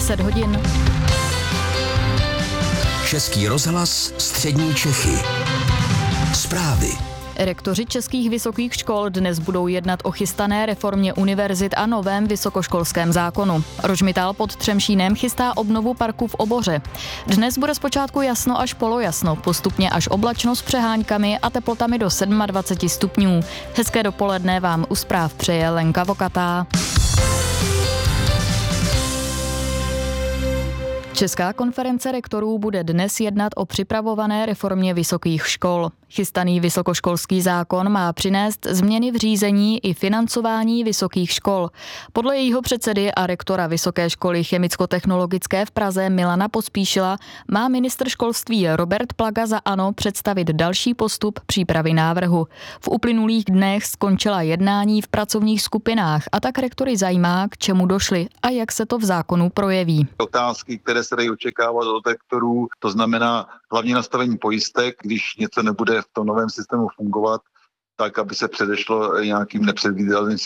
10 hodin. Český rozhlas Střední Čechy. Zprávy. Rektoři českých vysokých škol dnes budou jednat o chystané reformě univerzit a novém vysokoškolském zákonu. Rožmitál pod Třemšínem chystá obnovu parku v Oboře. Dnes bude zpočátku jasno až polojasno, postupně až oblačno s přeháňkami a teplotami do 27 stupňů. Hezké dopoledne vám u zpráv přeje Lenka Vokatá. Česká konference rektorů bude dnes jednat o připravované reformě vysokých škol. Chystaný vysokoškolský zákon má přinést změny v řízení i financování vysokých škol. Podle jejího předsedy a rektora Vysoké školy chemicko-technologické v Praze Milana Pospíšila má ministr školství Robert Plaga za ANO představit další postup přípravy návrhu. V uplynulých dnech skončila jednání v pracovních skupinách a tak rektory zajímá, k čemu došli a jak se to v zákonu projeví. Otázky, které se dají očekávat od rektorů, to znamená hlavně nastavení pojistek, když něco nebude v tom novém systému fungovat, tak aby se předešlo nějakým nepředvídatelným